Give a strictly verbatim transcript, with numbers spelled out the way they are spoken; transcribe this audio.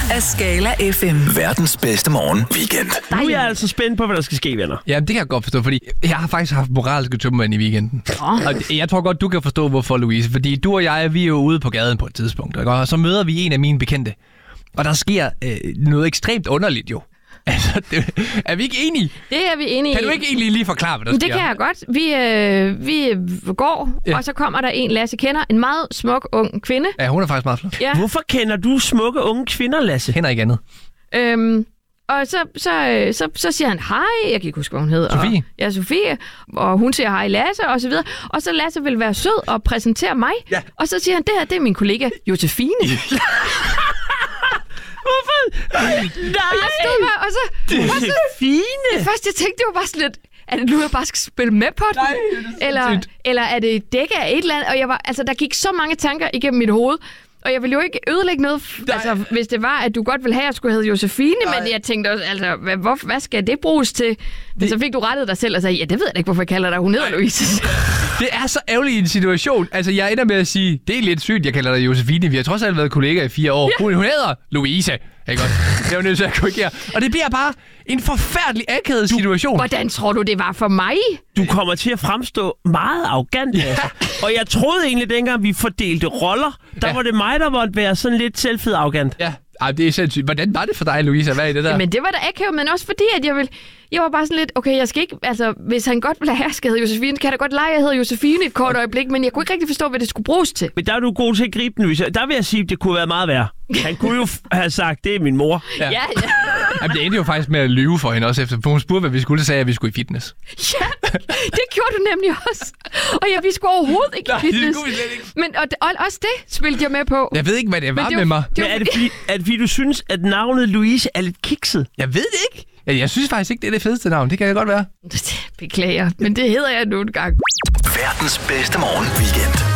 af Skala F M. Verdens bedste morgen weekend. Nu er jeg altså spændt på, hvad der skal ske, venner. Ja, det kan jeg godt forstå, fordi jeg har faktisk haft moralske tømmermænd i weekenden. Oh. Og jeg tror godt, du kan forstå, hvorfor, Louise. Fordi du og jeg, vi er jo ude på gaden på et tidspunkt, ikke? Og så møder vi en af mine bekendte. Og der sker øh, noget ekstremt underligt jo. Altså, det, er vi ikke enige? Det er vi enige i. Kan du ikke egentlig lige forklare, hvad der det sker? Det kan jeg godt. Vi, øh, vi går, ja. Og så kommer der en, Lasse kender, en meget smuk ung kvinde. Ja, hun er faktisk meget flot. Ja. Hvorfor kender du smukke unge kvinder, Lasse? Kender ikke andet. Øhm, og så, så, så, så siger han hej, jeg kan ikke huske, hvad hun hedder. Sofie. Og, ja, Sofie. Og hun siger hej, Lasse, og så videre. Og så Lasse vil være sød og præsentere mig. Ja. Og så siger han, det her, det er min kollega, Josefine. Hvorfor? Nej! Og jeg stod bare, og så... Det er så, fine! Det første, jeg tænkte, det var bare sådan lidt... Er det nu, jeg bare skal spille med på den? Nej, eller, eller er det dække af et eller andet? Og jeg var, altså, der gik så mange tanker igennem mit hoved. Og jeg ville jo ikke ødelægge noget, altså, hvis det var, at du godt ville have, at jeg skulle hedde Josefine. Nej. Men jeg tænkte også, altså, hvad, hvor, hvad skal det bruges til? Det... Så fik du rettet dig selv og sagde, ja, det ved jeg ikke, hvorfor jeg kalder dig. Hun hedder Louise. Det er så ærgerligt en situation. Altså, jeg ender med at sige, det er lidt sygt, jeg kalder dig Josefine. Vi har trods alt været kollegaer i fire år. Ja. Hun, hun hedder Louise. Ikke også? Det er jo nødt til at korrigere. Og det bliver bare en forfærdelig akavet situation. Hvordan tror du, det var for mig? Du kommer til at fremstå meget arrogant, ja. Altså. Og jeg troede egentlig, dengang vi fordelte roller, der ja. var det mig, der måtte være sådan lidt selvfed arrogant. Ja, ej, det er sindssygt. Hvordan var det for dig, Louise, at være i det der? Men det var da akavet, men også fordi, at jeg vil... Jeg var bare sådan lidt, okay, jeg skal ikke... Altså, hvis han godt vil have, at jeg skal hedde Josefine, kan jeg da godt lege, at jeg hedder Josefine et kort øjeblik, men jeg kunne ikke rigtig forstå, hvad det skulle bruges til. Men der er du god til at gribe den, Louise. Der vil jeg sige, at det kunne være meget værre. Han kunne jo have sagt, det er min mor. Ja, ja. ja. Jamen, det endte jo faktisk med at lyve for hende også efter. For hun spurgte, hvad vi skulle, så sagde jeg, at vi skulle i fitness. Ja, det gjorde du nemlig også. Og ja, vi skulle overhovedet ikke i fitness. Nej, det skulle vi slet ikke. Men og, og også det spilte jeg med på. Jeg ved ikke, hvad det var det med mig. Men er det, fordi, er det fordi, du synes, at navnet Louise er lidt kikset? Jeg ved det ikke. Ja, jeg synes faktisk ikke, det er det fedeste navn. Det kan jeg godt være. Beklager, men det hedder jeg nu en gang. Verdens bedste morgen weekend.